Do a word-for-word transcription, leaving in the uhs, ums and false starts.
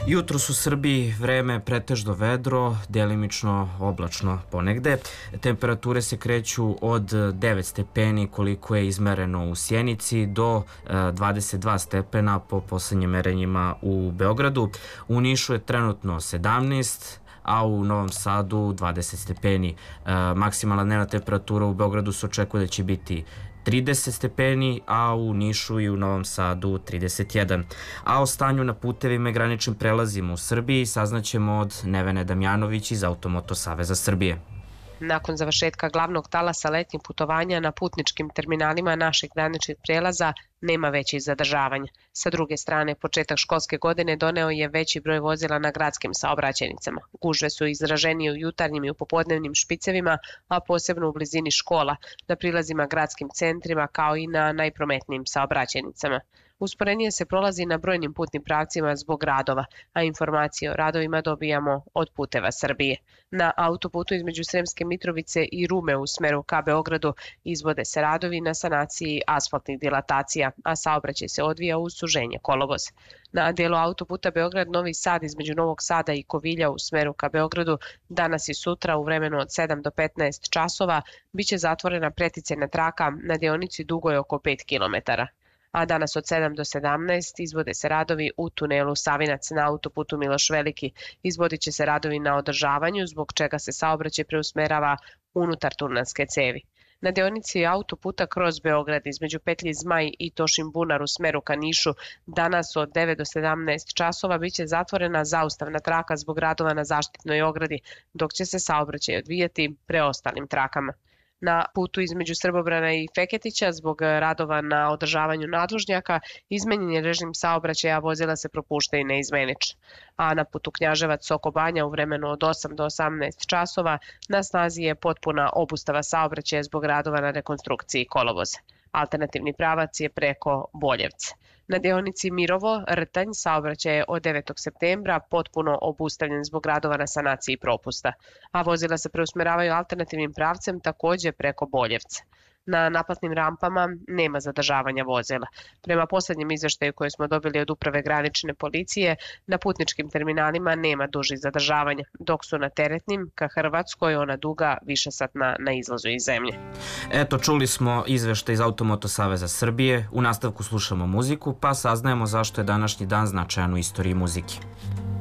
Jutros u Srbiji vreme pretežno vedro, delimično oblačno ponegde. Temperature se kreću od devet stepeni koliko je izmereno u Sjenici do dvadeset dva stepena po poslednjim merenjima u Beogradu. U Nišu je trenutno sedamnaest, a u Novom Sadu dvadeset stepeni. Maksimalna dnevna temperatura u Beogradu se očekuje da će biti trideset stepeni, a u Nišu i u Novom Sadu trideset jedan. A o stanju na putevima i graničnim prelazima u Srbiji saznaćemo od Nevene Damjanović iz Automoto Saveza Srbije. Nakon završetka glavnog talasa letnjih putovanja na putničkim terminalima naših graničnih prelaza nema većih zadržavanja. Sa druge strane, početak školske godine doneo je veći broj vozila na gradskim saobraćajnicama. Gužve su izraženije u jutarnjim i u popodnevnim špicevima, a posebno u blizini škola, na prilazima gradskim centrima kao i na najprometnijim saobraćajnicama. Usporenije se prolazi na brojnim putnim pravcima zbog radova, a informacije o radovima dobijamo od Puteva Srbije. Na autoputu između Sremske Mitrovice i Rume u smeru ka Beogradu izvode se radovi na sanaciji asfaltnih dilatacija, a saobraćaj se odvija uz suženje kolovoza. Na delu autoputa Beograd-Novi Sad između Novog Sada i Kovilja u smeru ka Beogradu danas i sutra u vremenu od sedam do petnaest časova biće zatvorena preticajna traka na deonici dugoj oko pet kilometara. A danas od sedam do sedamnaest izvode se radovi u tunelu Savinac na autoputu Miloš Veliki. Izvodit će se radovi na održavanju, zbog čega se saobraćaj preusmerava unutar tunelske cevi. Na deonici autoputa kroz Beograd između petlji Zmaj i Tošin Bunar u smeru ka Nišu danas od devet do sedamnaest časova biće zatvorena zaustavna traka zbog radova na zaštitnoj ogradi, dok će se saobraćaj odvijati preostalim trakama. Na putu između Srbobrana i Feketića zbog radova na održavanju nadvožnjaka izmenjen je režim saobraćaja, vozila se propuštaju neizmenično. A na putu Knjaževac-Soko Banja u vremenu od osam do osamnaest časova na snazi je potpuna obustava saobraćaja zbog radova na rekonstrukciji kolovoza. Alternativni pravac je preko Boljevca. Na deonici Mirovo-Rtanj saobraćaj je od devetog septembra potpuno obustavljen zbog radova na sanaciji propusta, a vozila se preusmeravaju alternativnim pravcem takođe preko Boljevca. Na naplatnim rampama nema zadržavanja vozila. Prema poslednjem izveštaju koje smo dobili od Uprave granične policije, na putničkim terminalima nema dužih zadržavanja, dok su na teretnim ka Hrvatskoj ona duga višesatna na izlazu iz zemlje. Eto, čuli smo izveštaj iz Automoto Saveza Srbije, u nastavku slušamo muziku, pa saznajemo zašto je današnji dan značajan u istoriji muzike.